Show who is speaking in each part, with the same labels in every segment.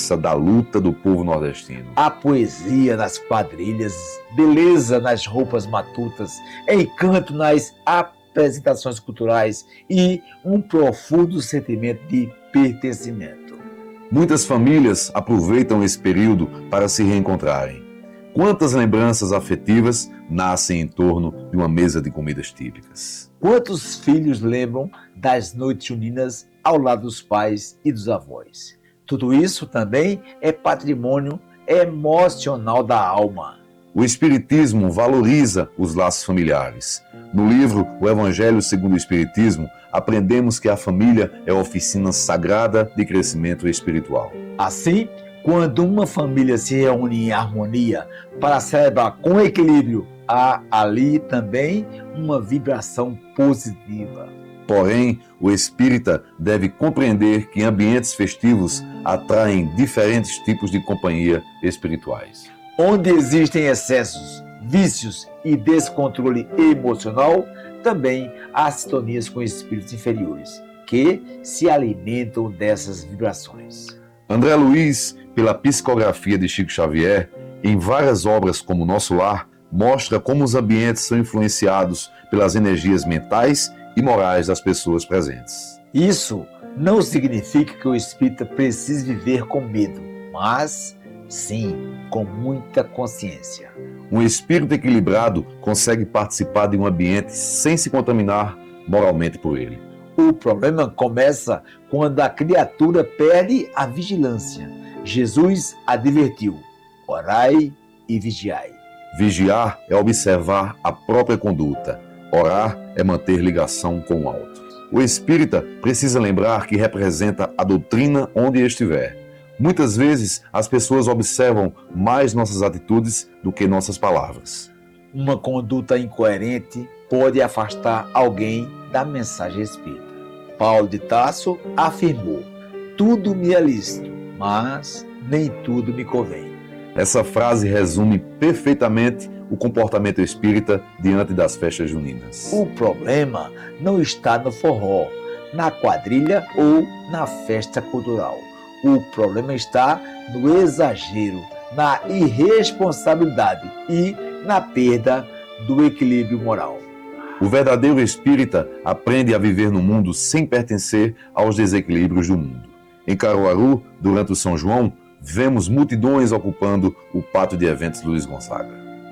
Speaker 1: força da luta do povo nordestino.
Speaker 2: A poesia nas quadrilhas, beleza nas roupas matutas, encanto nas apresentações culturais e um profundo sentimento de pertencimento.
Speaker 1: Muitas famílias aproveitam esse período para se reencontrarem. Quantas lembranças afetivas nascem em torno de uma mesa de comidas típicas?
Speaker 2: Quantos filhos lembram das noites juninas ao lado dos pais e dos avós? Tudo isso também é patrimônio emocional da alma.
Speaker 1: O Espiritismo valoriza os laços familiares. No livro O Evangelho segundo o Espiritismo, aprendemos que a família é a oficina sagrada de crescimento espiritual.
Speaker 2: Assim, quando uma família se reúne em harmonia para celebrar com equilíbrio, há ali também uma vibração positiva.
Speaker 1: Porém, o espírita deve compreender que ambientes festivos atraem diferentes tipos de companhia espirituais.
Speaker 2: Onde existem excessos, vícios e descontrole emocional, também há sintonias com espíritos inferiores, que se alimentam dessas vibrações.
Speaker 1: André Luiz, pela psicografia de Chico Xavier, em várias obras como Nosso Lar, mostra como os ambientes são influenciados pelas energias mentais e morais das pessoas presentes.
Speaker 2: Isso não significa que o espírita precise viver com medo, mas sim com muita consciência.
Speaker 1: Um espírito equilibrado consegue participar de um ambiente sem se contaminar moralmente por ele.
Speaker 2: O problema começa quando a criatura perde a vigilância. Jesus advertiu: orai e vigiai.
Speaker 1: Vigiar é observar a própria conduta. Orar é manter ligação com o alto. O espírita precisa lembrar que representa a doutrina onde estiver. Muitas vezes as pessoas observam mais nossas atitudes do que nossas palavras.
Speaker 2: Uma conduta incoerente pode afastar alguém da mensagem espírita. Paulo de Tarso afirmou: tudo me é lícito, mas nem tudo me convém.
Speaker 1: Essa frase resume perfeitamente o comportamento espírita diante das festas juninas.
Speaker 2: O problema não está no forró, na quadrilha ou na festa cultural. O problema está no exagero, na irresponsabilidade e na perda do equilíbrio moral.
Speaker 1: O verdadeiro espírita aprende a viver no mundo sem pertencer aos desequilíbrios do mundo. Em Caruaru, durante o São João, vemos multidões ocupando o pátio de eventos Luiz Gonzaga.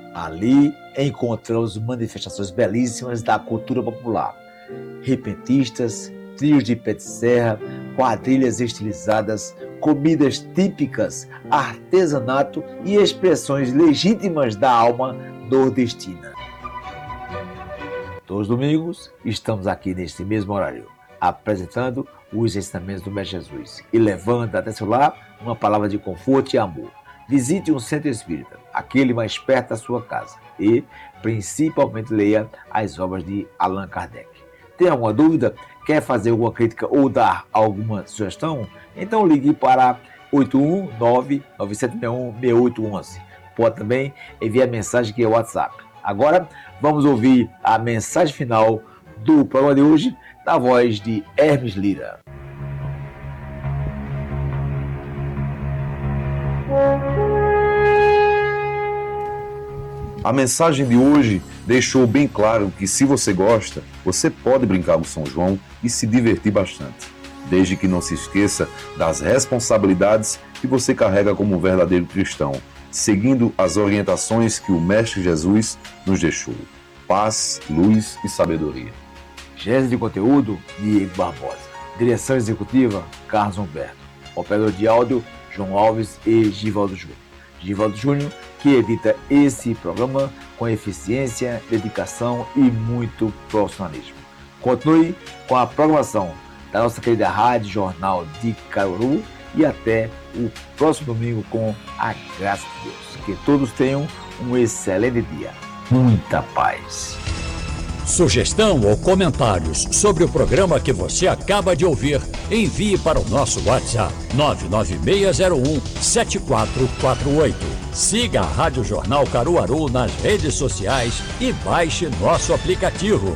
Speaker 2: Ali encontramos manifestações belíssimas da cultura popular. Repentistas, trios de pé de serra, quadrilhas estilizadas, comidas típicas, artesanato e expressões legítimas da alma nordestina. Todos os domingos estamos aqui neste mesmo horário, apresentando os ensinamentos do Mestre Jesus e levando até seu lar uma palavra de conforto e amor. Visite um centro espírita, aquele mais perto da sua casa, e principalmente leia as obras de Allan Kardec. Tem alguma dúvida? Quer fazer alguma crítica ou dar alguma sugestão? Então ligue para 819-9761-6811. Pode também enviar mensagem que é o WhatsApp. Agora vamos ouvir a mensagem final do programa de hoje, na voz de Hermes Lira.
Speaker 1: A mensagem de hoje deixou bem claro que, se você gosta, você pode brincar no São João e se divertir bastante, desde que não se esqueça das responsabilidades que você carrega como um verdadeiro cristão, seguindo as orientações que o Mestre Jesus nos deixou. Paz, luz e sabedoria.
Speaker 2: Gerência de conteúdo, Diego Barbosa. Direção executiva, Carlos Humberto. Operador de áudio, João Alves e Givaldo Júnior. Givaldo Júnior, que edita esse programa com eficiência, dedicação e muito profissionalismo. Continue com a programação da nossa querida Rádio Jornal de Caruaru e até o próximo domingo, com a graça de Deus. Que todos tenham um excelente dia. Muita paz.
Speaker 3: Sugestão ou comentários sobre o programa que você acaba de ouvir, envie para o nosso WhatsApp 99601-7448. Siga a Rádio Jornal Caruaru nas redes sociais e baixe nosso aplicativo.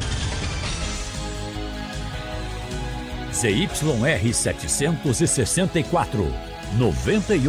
Speaker 3: ZYR 764, 91.